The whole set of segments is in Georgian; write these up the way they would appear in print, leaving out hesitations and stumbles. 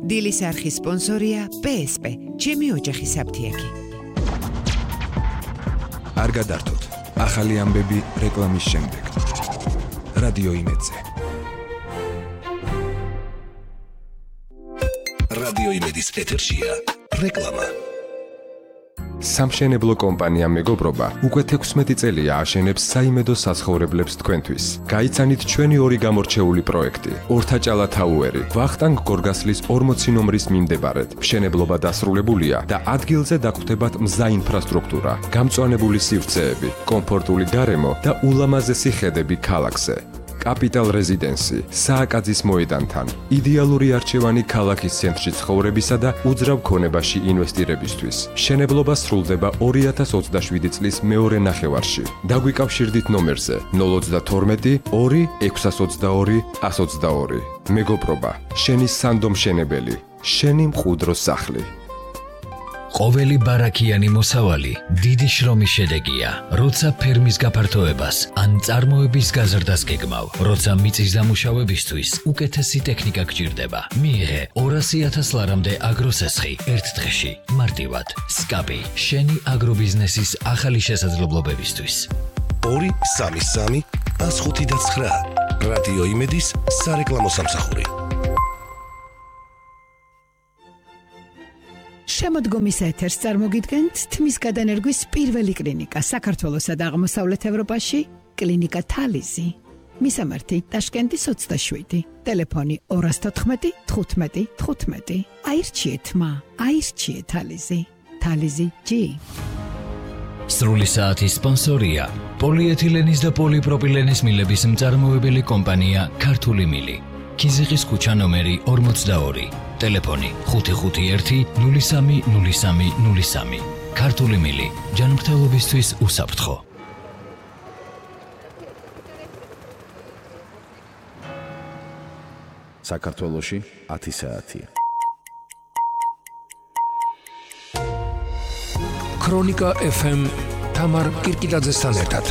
დილის არხის სპონსორია PSP, ჩემი ოჯახის აფთიაქი. არ გადართოთ. ახალი ამბები რეკლამის შემდეგ. რადიო იმედზე. რადიო იმედის ეთერშია რეკლამა. სამშენებლო კომპანია მეგობრობა უკვე 16 წელია აშენებს საიმედო საცხოვრებლებს თქვენთვის. გაიცანით ჩვენი ორი გამორჩეული პროექტი. ორთაჭალა თაუერი, ვახტანგ გორგასლის 40 ნომრის მიმდებარედ. მშენებლობა დასრულებულია და ადგილზე დაგვხვდებათ მზა ინფრასტრუქტურა, გამწვანებული სივრცეები, კომფორტული გარემო და ულამაზესი ხედები ქალაქზე. Capital Residency, სააკაძის მოედანთან. იდეალური არჩევანი ქალაქის ცენტრში ცხოვრებისა და უძრავ ქონებაში ინვესტირებისთვის. მშენებლობა სრულდება 2027 წლის მეორე ნახევარში. დაგვიკავშირდით ნომერზე 032 2 622 122. მეგობრობა, შენი სანდო მშენებელი, შენი მყუდრო სახლი. ყოველი ბარაქიანი მოსავალი დიდი შრომის შედეგია, როცა ფერმის გაფართოებას ან წარმოების გაზრდას გეგმავ, როცა მიწის დამუშავებისთვის უკეთესი ტექნიკა გჭირდება. მიიღე 200,000 ლარამდე აგროსესხი ერთ დღეში, მარტივად. SCAPI, შენი აგრობიზნესის ახალი შესაძლებლობებისთვის. 233 159 რადიო იმედის სარეკლამო სამსახური. შემოდგომის ეთერს წარმოგიდგენთ თმის გადანერგვის პირველი კლინიკა საქართველოსა და აღმოსავლეთ ევროპაში, კლინიკა თალიზი. მისამართი ტაშკენტის 27, ტელეფონი 214 15 15. აირჩიეთ მა, აირჩიეთ თალიზი. თალიზი G. სრული საათის სპონსორია პოლიეთილენის და პოლიპროპილენის მილების მწარმოებელი კომპანია ქართული მილი. ქიზიყის ქუჩა ნომერი 42. ტელეფონი 551 03 03 03. ქართული მილი, ჯანმრთელობისთვის უსაფრთხო. საქართველოში 10 საათი. ქრონიკა FM თამარ კირკიტაძესთან ერთად.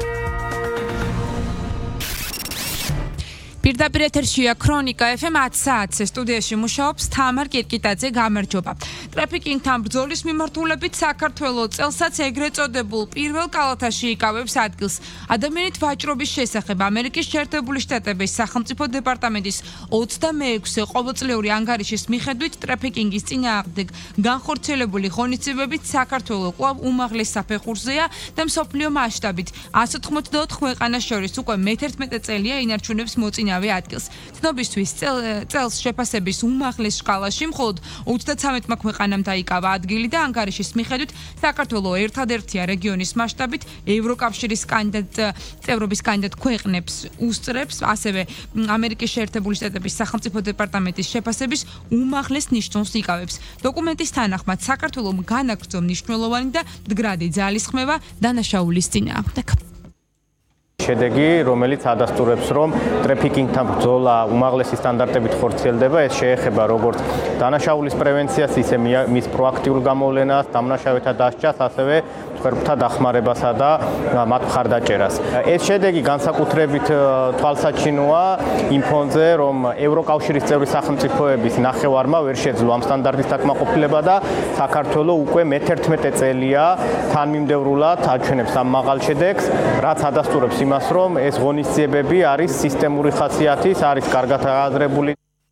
პირდაპირ ეთერშია ქრონიკა FM 10 საათზე სტუდიაში მუშაობს თამარ კირკიტაძე, გამარჯობა. ტრაფიკინგთან ბრძოლის მიმართულებით საქართველოს წელსაც ეგრეთ წოდებულ პირველ კალათაში იკავებს ადგილს. ადამიანით ვაჭრობის შესახებ ამერიკის შეერთებული შტატების სახელმწიფო დეპარტამენტის 26 ყოველწლიური ანგარიშის მიხედვით ტრაფიკინგის წინააღმდეგ განხორციელებული ღონისძიებებით საქართველოს კვლავ უმაღლეს საფეხურზეა და მსოფლიო მასშტაბით 184 ქვეყანას შორის უკვე მე-11 წელია ინარჩუნებს მოწინავე ადგილს. ცნობისთვის წელს შეფასების უმაღლეს სკალაში მხოლოდ 33 ქვეყანამ დაიკავა ადგილი და ანგარიშის მიხედვით საქართველოს ერთადერთია რეგიონის მასშტაბით ევროკავშირის წევრობის კანდიდატ ქვეყნებს უსწრებს, ასევე ამერიკის შეერთებული შტატების სახელმწიფო დეპარტამენტის შეფასების უმაღლეს ნიშნულს იკავებს. დოკუმენტის თანახმად საქართველოს განაგრძო მნიშვნელოვანი და მდგრადი ძალისხმევა დანაშაულის წინააღმდეგ. შედეგი, რომელიც ადასტურებს, რომ ტრაფიკინგთან ბრძოლა უმაღლესი სტანდარტებით ხორციელდება, ეს შეეხება როგორც დანაშაულის პრევენციას, ისე მის პროაქტიულ გამოვლენას, დამნაშავეთა დასჯას, ასევე მსხვერპლთა დახმარებასა და მათ მხარდაჭერას. ეს შედეგი განსაკუთრებით თვალსაჩინოა იმ ფონზე, რომ ევროკავშირის წევრი სახელმწიფოების ნახევარმა ვერ შეძლო ამ სტანდარტის დაკმაყოფილება და საქართველოს უკვე მე-11 წელია თანმიმდევრულად აჩვენებს ამ მაღალ შედეგს, რაც ადასტურებს იმას, რომ ეს ღონისძიებები არის სისტემური ხასიათის, არის კარგად აღაზრებული.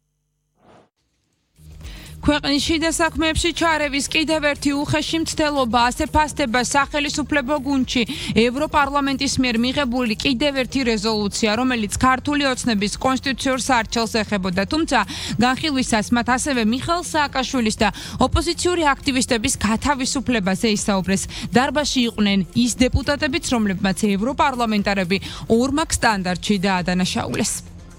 ქვეყნის შიდა საქმეებში ჩარევის კიდევ ერთი უხეში მცდელობა ასე ფასდება სახელმწიფო გუნდში ევროპარლამენტის მიერ მიღებული კიდევ ერთი რეზოლუცია, რომელიც ქართული ოცნების კონსტიტუციურ სარჩელს ეხებოდა, თუმცა განხილვისას მათ ასევე მიხეილ სააკაშვილის და ოპოზიციური აქტივისტების გათავისუფლებაზე ისაუბრეს. დარბაზში იყვნენ ის დეპუტატებიც, რომლებმაც ევროპარლამენტარები ორმაგ სტანდარტში დაადანაშაულეს.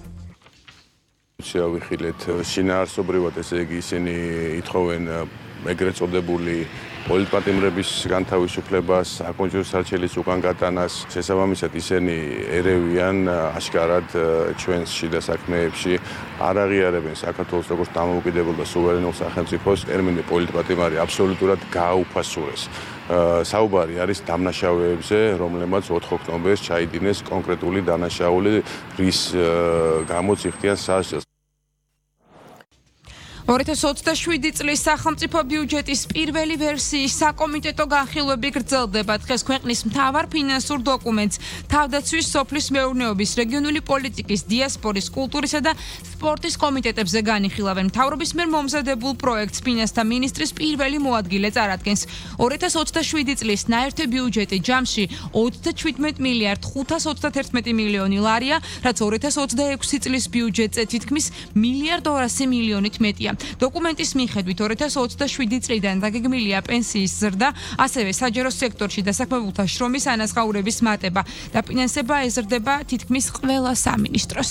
შევიხილეთ შინაარსობრივად, ესე იგი ისინი ითხოვენ ეგრეთ წოდებული პოლიტპატიმრების განთავისუფლებას, აკონჭის სარჩელის უკან გატანას. შესაბამისად ისინი ერევიან აშკარად ჩვენს შიდა საქმეებში არ აღიარებენ საქართველოს როგორც დამოუკიდებელ და სუვერენულ სახელმწიფოს. ტერმინი პოლიტპატიმარი აბსოლუტურად გააუფასურეს. საუბარი არის დამნაშავეებზე, რომლებმაც 4 ოქტომბერს ჩაიდინეს კონკრეტული დანაშაული, რის გამოც იხდიან სასჯელს. 2027 წლის სახელმწიფო ბიუჯეტის პირველი ვერსიის საკომიტეტო განხილვები გრძელდება. დღეს ქვეყნის მთავარ ფინანსურ დოკუმენტს თავდაცვის, სოფლის მეურნეობის, რეგიონული პოლიტიკის, დიასპორის, კულტურისა და სპორტის კომიტეტებზე განიხილავენ. მთავრობის მიერ მომზადებულ პროექტს ფინანსთა მინისტრის პირველი მოადგილე წარადგენს. 2027 წლის ნაერთი ბიუჯეტი ჯამში 37 მილიარდ 531 მილიონი ლარია, რაც 2026 წლის ბიუჯეტზე თითქმის მილიარდ 200 მილიონით მეტია. დოკუმენტის მიხედვით 2027 წლიდან დაგეგმილია პენსიის ზრდა, ასევე საჯარო სექტორში დასაქმებულთა შრომის ანაზღაურების მატება. დაფინანსება ეზრდება თითქმის ყველა სამინისტროს.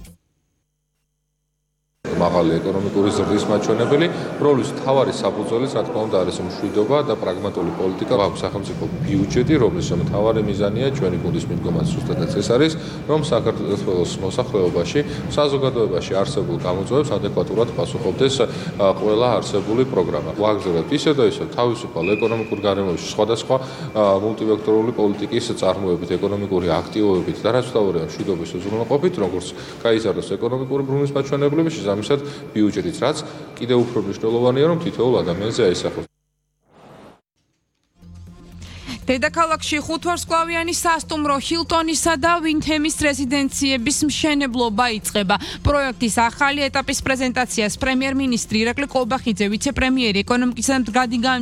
მაღალი ეკონომიკური ზრდის მაჩვენებელი, რომლის მთავარი საფუძველიც რა თქმა უნდა არის მშვიდობა და პრაგმატული პოლიტიკა. აქვს სახელმწიფო ბიუჯეტი, რომლის მთავარი მიზანია ჩვენი გუნდის მიდგომა ზუსტადაც ეს არის, რომ საქართველოს მოსახლეობაში, საზოგადოებაში არსებულ გამოწვევებს ადეკვატურად პასუხობდეს ყველა არსებული პროგრამა. ვაგრძელებთ ისე და ისე თავისუფალ ეკონომიკურ გარემოში სხვადასხვა მულტივექტორული პოლიტიკის წარმოებით, ეკონომიკური აქტივობებით და რაც თავია მშვიდობის უზრუნველყოფით, როგორც გაიზარდოს ეკონომიკური ბრუნვის მაჩვენებლები, ამისად ბიუჯეტიც რაც კიდევ უფრო მნიშვნელოვანია, რომ თითოეულ ადამიანზე აისახოს. დედაქალაქში ხუთვარსკვლავიანი სასტუმრო ჰილტონისა და ვინთემის რეზიდენციების მშენებლობა იწყება. პროექტის ახალი ეტაპის პრეზენტაციას პრემიერ-მინისტრი ირაკლი ყობახიძე, ვიცე-პრემიერი ეკონომიკისა და მდგრადი